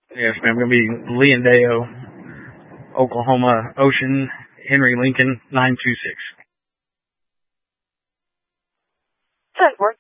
Yes, ma'am. Going to be Leondale, Oklahoma, Ocean, Henry Lincoln, 926. Fort Worth,